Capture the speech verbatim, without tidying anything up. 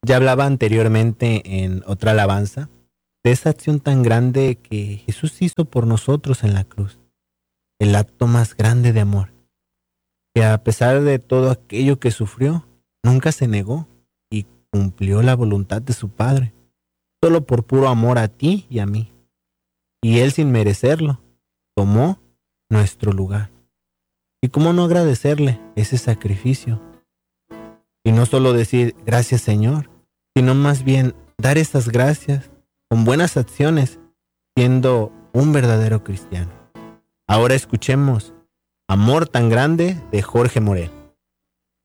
Ya hablaba anteriormente en otra alabanza de esa acción tan grande que Jesús hizo por nosotros en la cruz, el acto más grande de amor, que a pesar de todo aquello que sufrió, nunca se negó y cumplió la voluntad de su Padre, solo por puro amor a ti y a mí. Y Él, sin merecerlo, tomó nuestro lugar. ¿Y cómo no agradecerle ese sacrificio? Y no solo decir gracias, Señor, sino más bien dar esas gracias con buenas acciones, siendo un verdadero cristiano. Ahora escuchemos Amor tan grande de Jorge Morel.